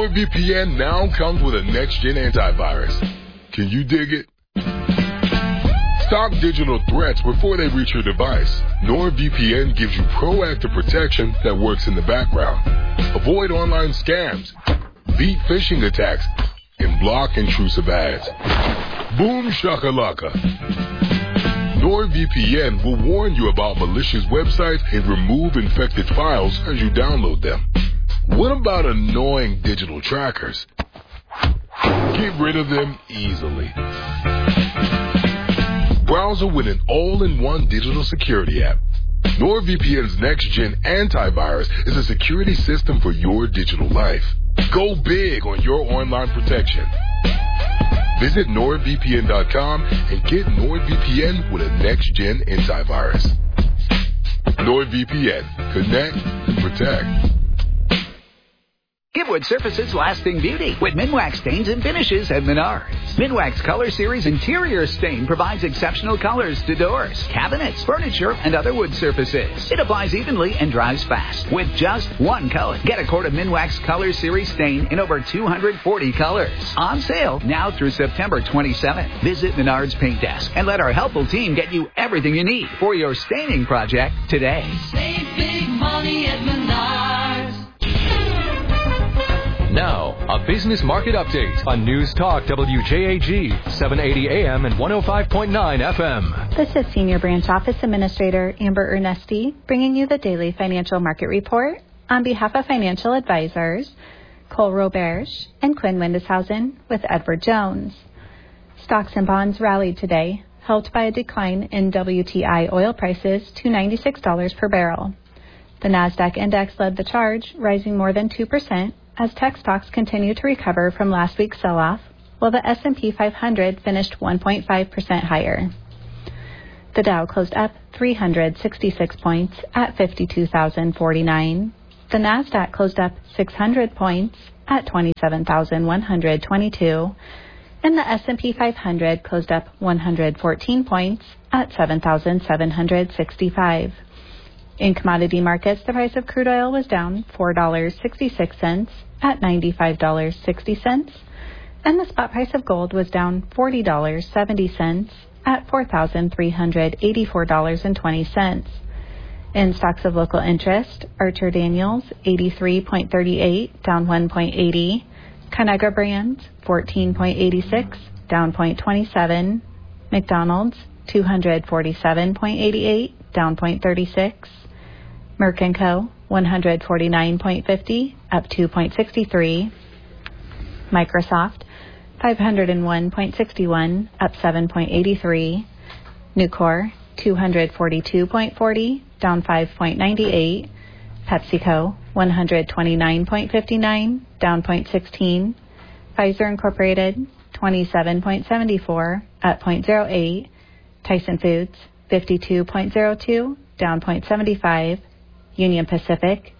NordVPN now comes with a next-gen antivirus. Can you dig it? Stop digital threats before they reach your device. NordVPN gives you proactive protection that works in the background. Avoid online scams, beat phishing attacks, and block intrusive ads. Boom shakalaka. NordVPN will warn you about malicious websites and remove infected files as you download them. What about annoying digital trackers? Get rid of them easily. Browser with an all-in-one digital security app. NordVPN's next-gen antivirus is a security system for your digital life. Go big on your online protection. Visit NordVPN.com and get NordVPN with a next-gen antivirus. NordVPN. Connect and protect. Give wood surfaces lasting beauty with Minwax stains and finishes at Menards. Minwax Color Series Interior Stain provides exceptional colors to doors, cabinets, furniture, and other wood surfaces. It applies evenly and dries fast with just one coat. Get a quart of Minwax Color Series Stain in over 240 colors. On sale now through September 27th. Visit Menards Paint Desk and let our helpful team get you everything you need for your staining project today. Save big money at Menards. Now, a business market update on News Talk WJAG, 780 AM and 105.9 FM. This is Senior Branch Office Administrator Amber Ernesti bringing you the daily financial market report on behalf of financial advisors Cole Roberge and Quinn Windeshausen with Edward Jones. Stocks and bonds rallied today, helped by a decline in WTI oil prices to $96 per barrel. The NASDAQ index led the charge, rising more than 2%, as tech stocks continue to recover from last week's sell-off, while the S&P 500 finished 1.5% higher. The Dow closed up 366 points at 52,049. The NASDAQ closed up 600 points at 27,122. And the S&P 500 closed up 114 points at 7,765. In commodity markets, the price of crude oil was down $4.66 at $95.60, and the spot price of gold was down $40.70 at $4,384.20. In stocks of local interest, Archer Daniels 83.38 down 1.80, Conagra Brands 14.86 down 0.27, McDonald's 247.88 down 0.36, Merck & Co. 149.50, up 2.63. Microsoft, 501.61, up 7.83. Nucor, 242.40, down 5.98. PepsiCo, 129.59, down 0.16. Pfizer Incorporated, 27.74, up 0.08. Tyson Foods, 52.02, down 0.75. Union Pacific,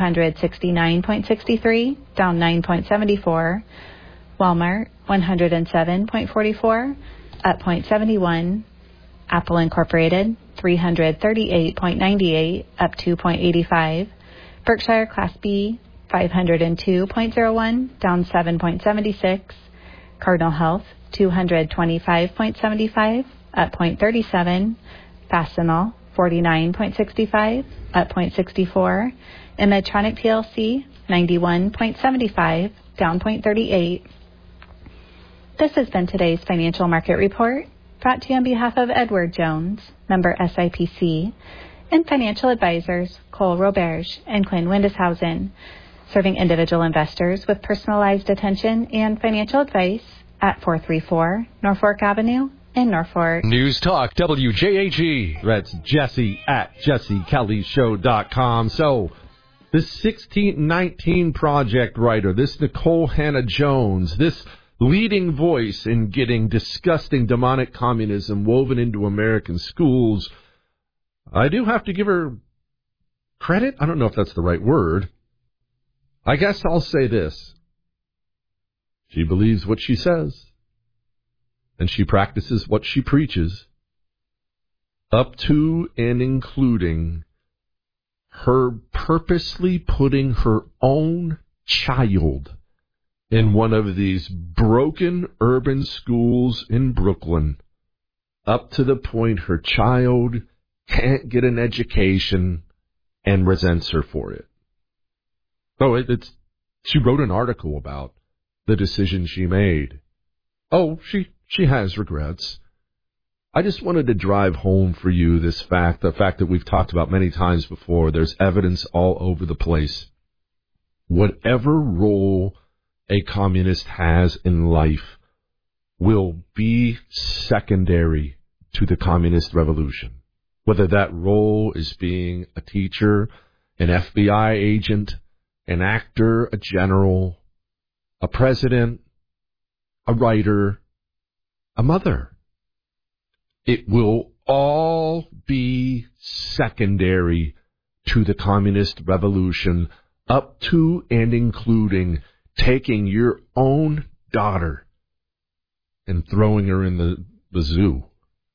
269.63, down 9.74. Walmart, 107.44, up 0.71. Apple Incorporated, 338.98, up 2.85. Berkshire Class B, 502.01, down 7.76. Cardinal Health, 225.75, up 0.37. Fastenal, 49.65, up 0.64, and Medtronic PLC, 91.75, down 0.38. This has been today's financial market report, brought to you on behalf of Edward Jones, member SIPC, and financial advisors Cole Roberge and Quinn Windeshausen, serving individual investors with personalized attention and financial advice at 434 Norfolk Avenue in Norfolk. News Talk WJAG. That's Jesse at JesseKellyShow.com. So, this 1619 Project writer, this Nicole Hannah-Jones, this leading voice in getting disgusting demonic communism woven into American schools, I do have to give her credit. I don't know if that's the right word. I guess I'll say this. She believes what she says, and she practices what she preaches, up to and including her purposely putting her own child in one of these broken urban schools in Brooklyn, up to the point her child can't get an education and resents her for it. Oh, she wrote an article about the decision she made. Oh, she has regrets. I just wanted to drive home for you the fact that we've talked about many times before. There's evidence all over the place. Whatever role a communist has in life will be secondary to the communist revolution. Whether that role is being a teacher, an FBI agent, an actor, a general, a president, a writer, a mother. It will all be secondary to the communist revolution, up to and including taking your own daughter and throwing her in the zoo.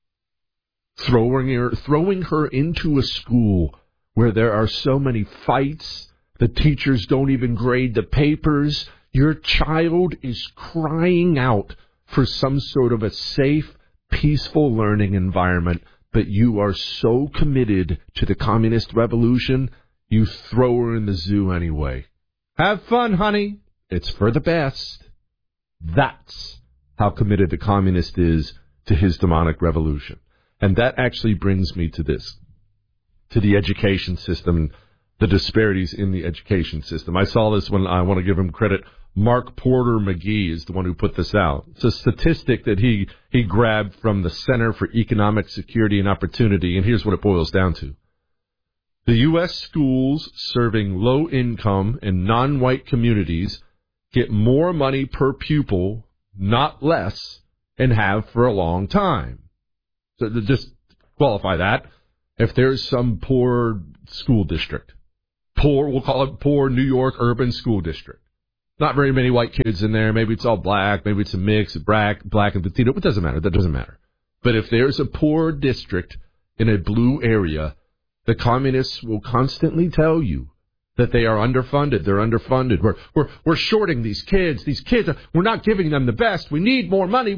Throwing her into a school where there are so many fights, the teachers don't even grade the papers. Your child is crying out for some sort of a safe, peaceful learning environment, but you are so committed to the communist revolution, you throw her in the zoo anyway. Have fun, honey. It's for the best. That's how committed the communist is to his demonic revolution. And that actually brings me to this, to the education system, the disparities in the education system. I saw this when I want to give him credit. Mark Porter McGee is the one who put this out. It's a statistic that he grabbed from the Center for Economic Security and Opportunity, and here's what it boils down to. The U.S. schools serving low-income and non-white communities get more money per pupil, not less, and have for a long time. So to just qualify that, if there's some poor school district, we'll call it poor New York urban school district, not very many white kids in there, maybe it's all black, maybe it's a mix of black and Latino, it doesn't matter, that doesn't matter. But if there's a poor district in a blue area, the communists will constantly tell you that they are underfunded, they're underfunded, we're shorting these kids, we're not giving them the best, we need more money.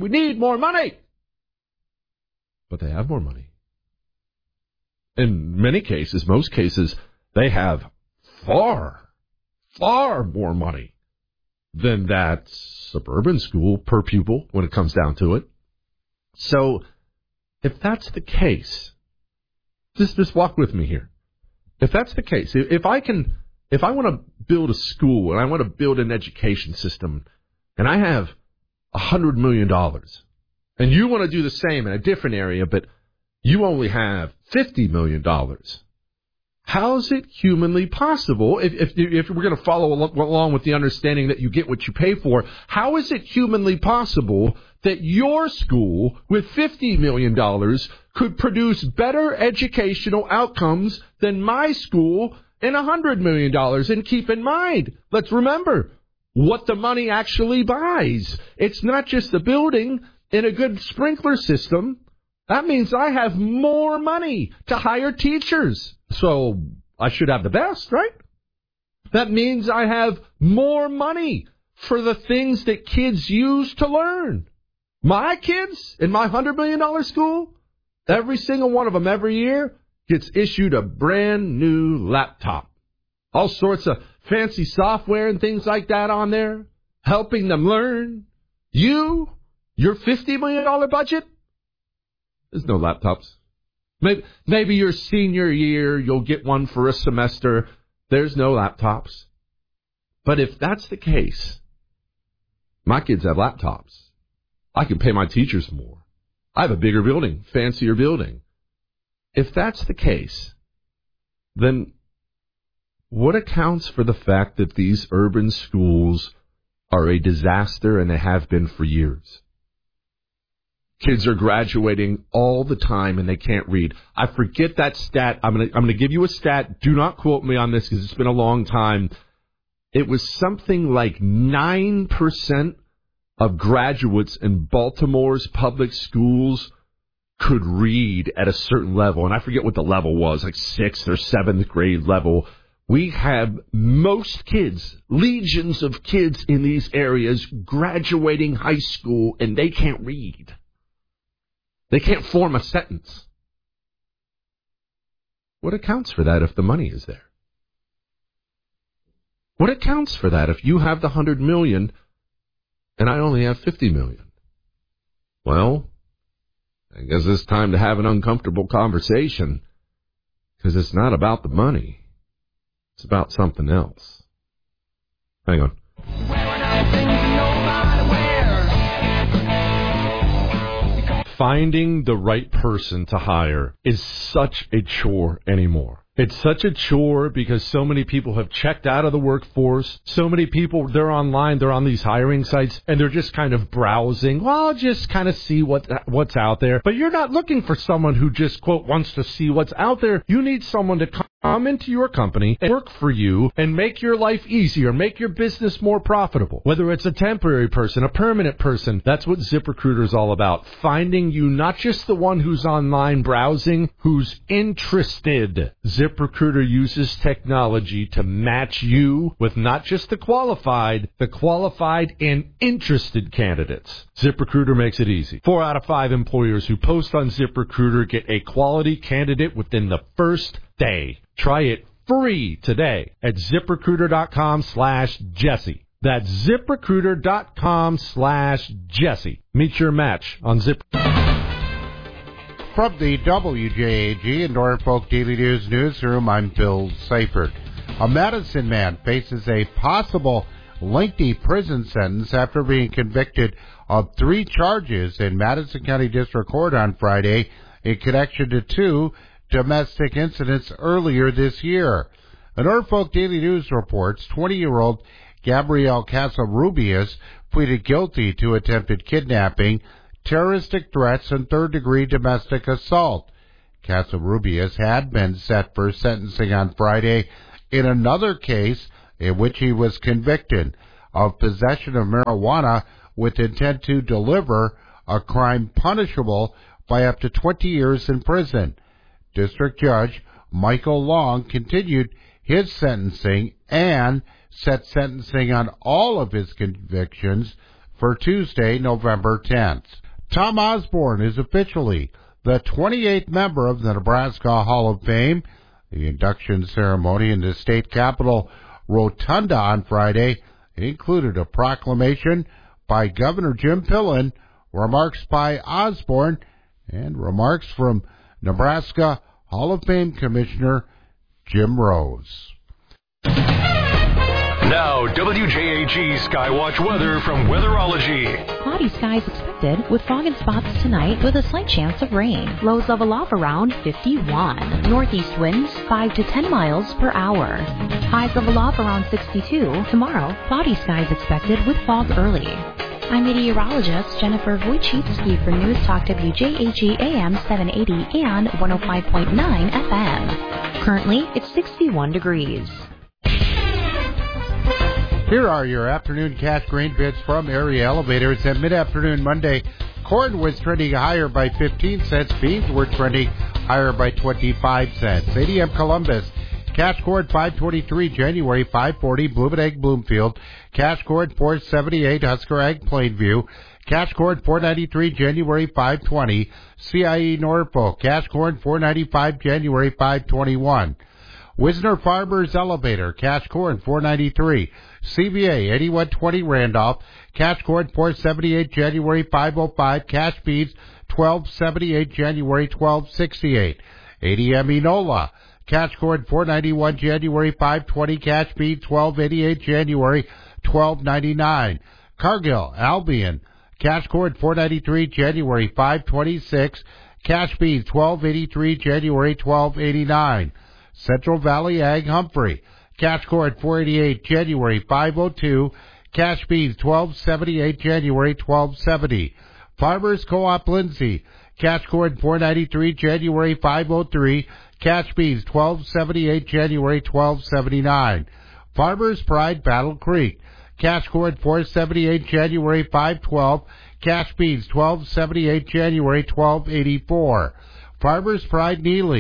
But they have more money. In many cases, most cases, they have far, far more money than that suburban school per pupil when it comes down to it. So if that's the case, just walk with me here. If that's the case, if I want to build a school and I want to build an education system and I have $100 million, and you want to do the same in a different area, but you only have $50 million. How is it humanly possible, if we're going to follow along with the understanding that you get what you pay for, how is it humanly possible that your school with $50 million could produce better educational outcomes than my school in $100 million? And keep in mind, let's remember what the money actually buys. It's not just the building. In a good sprinkler system, that means I have more money to hire teachers. So I should have the best, right? That means I have more money for the things that kids use to learn. My kids in my $100 million school, every single one of them every year gets issued a brand new laptop. All sorts of fancy software and things like that on there, helping them learn. Your $50 million budget? There's no laptops. Maybe your senior year, you'll get one for a semester. There's no laptops. But if that's the case, my kids have laptops. I can pay my teachers more. I have a bigger building, fancier building. If that's the case, then what accounts for the fact that these urban schools are a disaster and they have been for years? Kids are graduating all the time and they can't read. I forget that stat. I'm gonna give you a stat. Do not quote me on this because it's been a long time. It was something like 9% of graduates in Baltimore's public schools could read at a certain level. And I forget what the level was, like 6th or 7th grade level, We have most kids, legions of kids in these areas graduating high school, and they can't read. They can't form a sentence. What accounts for that if the money is there? What accounts for that if you have the $100 million and I only have $50 million? Well, I guess it's time to have an uncomfortable conversation, because it's not about the money. It's about something else. Hang on. Finding the right person to hire is such a chore anymore. It's such a chore because so many people have checked out of the workforce. So many people, they're online, they're on these hiring sites, and they're just kind of browsing. Well, just kind of see what's out there. But you're not looking for someone who just, quote, wants to see what's out there. You need someone to come into your company and work for you and make your life easier, make your business more profitable. Whether it's a temporary person, a permanent person, that's what ZipRecruiter is all about. Finding you not just the one who's online browsing, who's interested. ZipRecruiter uses technology to match you with not just the qualified and interested candidates. ZipRecruiter makes it easy. 4 out of 5 employers who post on ZipRecruiter get a quality candidate within the first day. Try it free today at ZipRecruiter.com/Jesse. That's ZipRecruiter.com/Jesse. Meet your match on ZipRecruiter. From the WJAG and Norfolk Daily News newsroom, I'm Bill Seifert. A Madison man faces a possible lengthy prison sentence after being convicted of 3 charges in Madison County District Court on Friday in connection to 2 domestic incidents earlier this year. A Norfolk Daily News reports 20-year-old Gabrielle Casarubias pleaded guilty to attempted kidnapping, terroristic threats, and third-degree domestic assault. Casarubias had been set for sentencing on Friday in another case in which he was convicted of possession of marijuana with intent to deliver, a crime punishable by up to 20 years in prison. District Judge Michael Long continued his sentencing and set sentencing on all of his convictions for Tuesday, November 10th. Tom Osborne is officially the 28th member of the Nebraska Hall of Fame. The induction ceremony in the state capitol rotunda on Friday included a proclamation by Governor Jim Pillen, remarks by Osborne, and remarks from Nebraska Hall of Fame Commissioner Jim Rose. Now, WJAG Skywatch weather from Weatherology. Cloudy skies expected with fog and spots tonight with a slight chance of rain. Lows level off around 51. Northeast winds 5 to 10 miles per hour. Highs level off around 62. Tomorrow, cloudy skies expected with fog early. I'm meteorologist Jennifer Wojcicki for News Talk WJAG AM 780 and 105.9 FM. Currently, it's 61 degrees. Here are your afternoon cash grain bids from Area Elevators. At mid-afternoon Monday, corn was trending higher by 15 cents. Beans were trending higher by 25 cents. ADM Columbus, cash corn 523, January 540, Blooming Egg Bloomfield. Cash corn 478, Husker Egg Plainview. Cash corn 493, January 520, CIE Norfolk. Cash corn 495, January 521. Wisner Farmers Elevator, cash corn 493. CVA 8120 Randolph, cash corn 478, January 505. Cash beans 1278, January 1268. ADM Enola, cash corn 491, January 520. Cash beans 1288, January 1299. Cargill Albion, cash corn 493, January 526. Cash beans 1283, January 1289. Central Valley Ag Humphrey, cash corn 488, January 502. Cash beans 1278, January 1270. Farmers Co-op Lindsay, cash corn 493, January 503. Cash beans 1278, January 1279. Farmers Pride Battle Creek, cash corn 478, January 512. Cash beans 1278, January 1284. Farmers Pride Neely,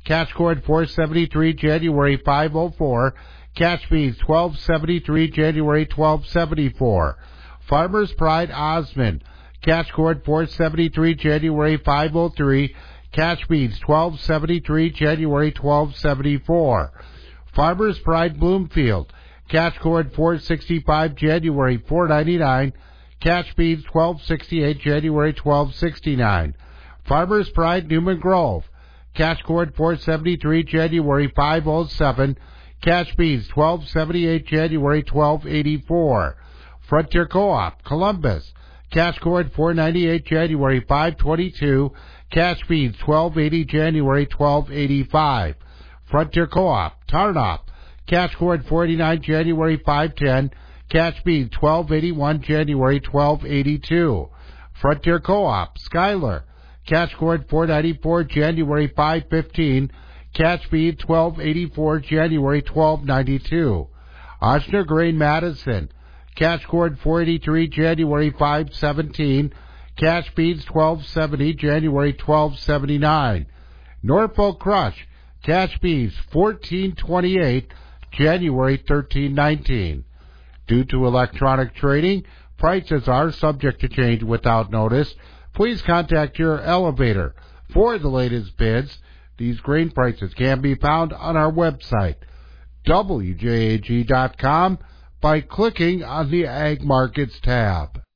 Cash corn $4.73, January $5.04. Cash beans $12.73, January $12.74. Farmer's Pride Osmond. Cash corn $4.73, January $5.03. Cash beans $12.73, January $12.74. Farmer's Pride Bloomfield. Cash corn $4.65, January $4.99. Cash beans $12.68, January $12.69. Farmer's Pride Newman Grove. Cash corn $4.73, January $5.07. Cash beans $12.78, January $12.84. Frontier Co-op Columbus. Cash corn $4.98, January $5.22. Cash beans $12.80, January $12.85. Frontier Co-op Tarnop. Cash corn $4.89, January $5.10. Cash beans $12.81, January $12.82. Frontier Co-op Schuyler. Cash corn $4.94, January $5.15. Cash beans $12.84, January $12.92. Ochsner Grain Madison. Cash corn $4.83, January $5.17. Cash beans $12.70, January $12.79. Norfolk Crush. Cash beans $14.28, January $13.19. Due to electronic trading, prices are subject to change without notice. Please contact your elevator for the latest bids. These grain prices can be found on our website, WJAG.com, by clicking on the Ag Markets tab.